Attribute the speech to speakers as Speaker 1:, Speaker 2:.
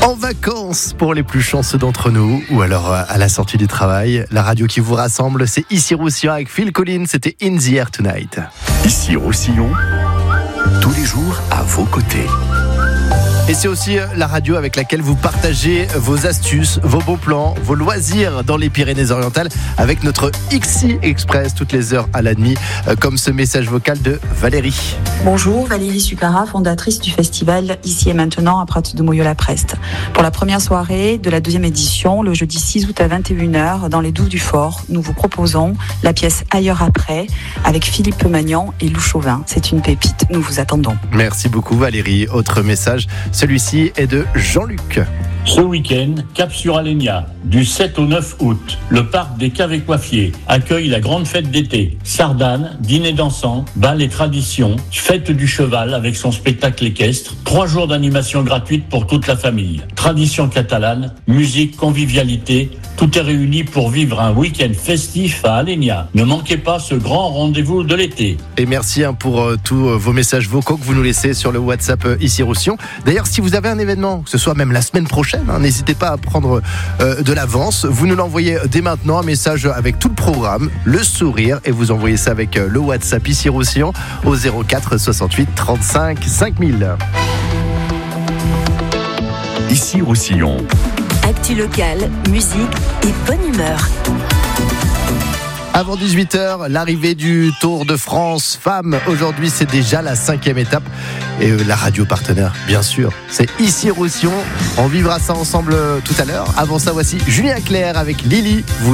Speaker 1: en vacances pour les plus chanceux d'entre nous, ou alors à la sortie du travail. La radio qui vous rassemble, c'est Ici Roussillon avec Phil Collins, c'était In the Air Tonight.
Speaker 2: Ici Roussillon, tous les jours à vos côtés.
Speaker 1: Et c'est aussi la radio avec laquelle vous partagez vos astuces, vos bons plans, vos loisirs dans les Pyrénées-Orientales avec notre XI Express toutes les heures à la demi, comme ce message vocal de Valérie.
Speaker 3: Bonjour, Valérie Sucara, fondatrice du festival Ici et Maintenant à Prat de Moyola-Prest. Pour la première soirée de la deuxième édition, le jeudi 6 août à 21h, dans les Douves du Fort, nous vous proposons la pièce Ailleurs après avec Philippe Magnan et Lou Chauvin. C'est une pépite, nous vous attendons.
Speaker 1: Merci beaucoup Valérie. Autre message, celui-ci est de Jean-Luc.
Speaker 4: Ce week-end, cap sur Alenia, du 7 au 9 août, le parc des Caves et Coiffiers accueille la grande fête d'été. Sardanes, dîner dansant, bal et tradition, fête du cheval avec son spectacle équestre, 3 jours d'animation gratuite pour toute la famille. Tradition catalane, musique, convivialité, tout est réuni pour vivre un week-end festif à Alenia. Ne manquez pas ce grand rendez-vous de l'été.
Speaker 1: Et merci pour tous vos messages vocaux que vous nous laissez sur le WhatsApp Ici Roussillon. D'ailleurs, si vous avez un événement, que ce soit même la semaine prochaine, n'hésitez pas à prendre de l'avance. Vous nous l'envoyez dès maintenant, un message avec tout le programme, le sourire, et vous envoyez ça avec le WhatsApp Ici Roussillon au 04 68 35 5000.
Speaker 2: Ici Roussillon.
Speaker 5: Actu locale, musique et bonne humeur.
Speaker 1: Avant 18h, l'arrivée du Tour de France Femmes. Aujourd'hui, c'est déjà la 5e étape. Et la radio partenaire, bien sûr, c'est Ici Roussillon. On vivra ça ensemble tout à l'heure. Avant ça, voici Julien Clerc avec Lily.